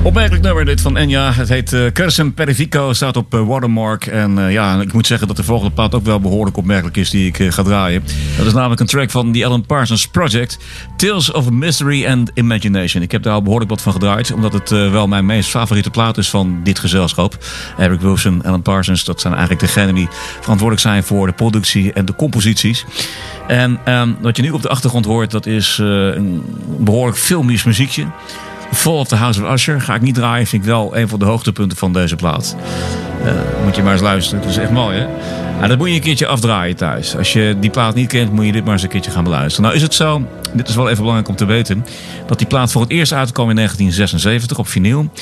Opmerkelijk nummer dit van Enya. Het heet Cursum Perivico, staat op Watermark. En ik moet zeggen dat de volgende plaat ook wel behoorlijk opmerkelijk is die ik ga draaien. Dat is namelijk een track van The Alan Parsons Project. Tales of Mystery and Imagination. Ik heb daar al behoorlijk wat van gedraaid, omdat het wel mijn meest favoriete plaat is van dit gezelschap. Eric Wilson, Alan Parsons, dat zijn eigenlijk degenen die verantwoordelijk zijn voor de productie en de composities. En wat je nu op de achtergrond hoort, dat is een behoorlijk filmisch muziekje. Fall of the House of Usher ga ik niet draaien. Vind ik wel een van de hoogtepunten van deze plaat. Moet je maar eens luisteren. Het is echt mooi, hè? En dat moet je een keertje afdraaien thuis. Als je die plaat niet kent, moet je dit maar eens een keertje gaan beluisteren. Nou is het zo, dit is wel even belangrijk om te weten, dat die plaat voor het eerst uitkwam in 1976 op vinyl.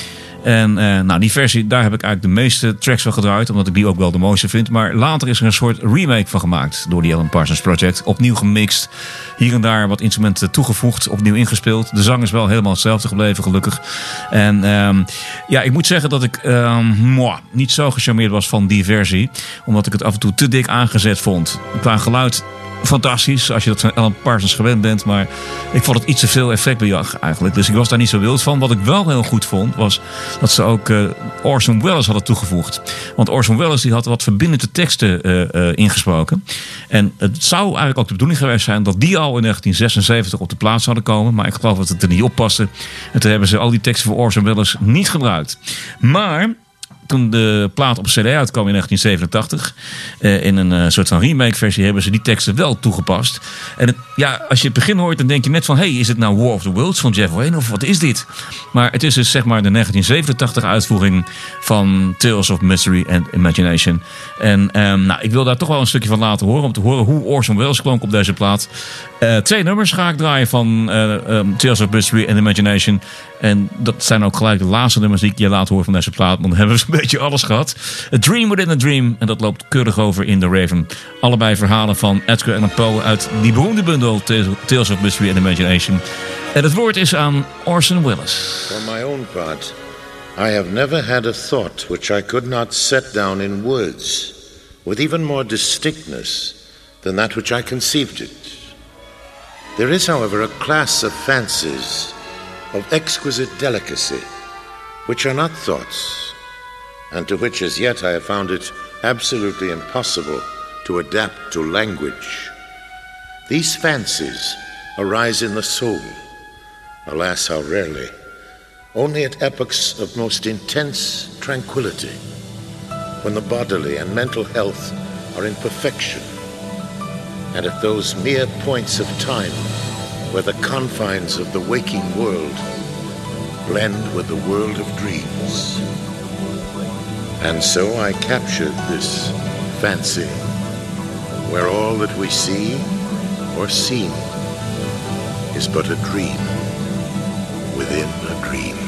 En die versie, daar heb ik eigenlijk de meeste tracks van gedraaid, omdat ik die ook wel de mooiste vind. Maar later is er een soort remake van gemaakt door die Alan Parsons Project. Opnieuw gemixt, hier en daar wat instrumenten toegevoegd, opnieuw ingespeeld. De zang is wel helemaal hetzelfde gebleven, gelukkig. En ik moet zeggen dat ik niet zo gecharmeerd was van die versie, omdat ik het af en toe te dik aangezet vond. Qua geluid fantastisch, als je dat van Alan Parsons gewend bent, maar ik vond het iets te veel effectbejag eigenlijk. Dus ik was daar niet zo wild van. Wat ik wel heel goed vond, was dat ze ook Orson Welles hadden toegevoegd. Want Orson Welles die had wat verbindende teksten ingesproken. En het zou eigenlijk ook de bedoeling geweest zijn dat die al in 1976 op de plaats zouden komen. Maar ik geloof dat het er niet op paste. En toen hebben ze al die teksten voor Orson Welles niet gebruikt. Maar toen de plaat op CD uitkwam in 1987, in een soort van remake versie, hebben ze die teksten wel toegepast. En als je het begin hoort, dan denk je net van, hey, is het nou War of the Worlds van Jeff Wayne of wat is dit? Maar het is dus zeg maar de 1987 uitvoering van Tales of Mystery and Imagination. En ik wil daar toch wel een stukje van laten horen, om te horen hoe Orson Welles klonk op deze plaat. 2 nummers ga ik draaien van Tales of Mystery and Imagination. En dat zijn ook gelijk de laatste nummers die ik je laat horen van deze plaat. Want dan hebben we een beetje alles gehad. A Dream Within a Dream. En dat loopt keurig over in The Raven. Allebei verhalen van Edgar Allan Poe uit die beroemde bundel Tales of Mystery and Imagination. En het woord is aan Orson Welles. For my own part, I have never had a thought which I could not set down in words with even more distinctness than that which I conceived it. There is, however, a class of fancies of exquisite delicacy, which are not thoughts, and to which as yet I have found it absolutely impossible to adapt to language. These fancies arise in the soul, alas how rarely, only at epochs of most intense tranquility, when the bodily and mental health are in perfection, and at those mere points of time where the confines of the waking world blend with the world of dreams. And so I captured this fancy, where all that we see or seem is but a dream within a dream.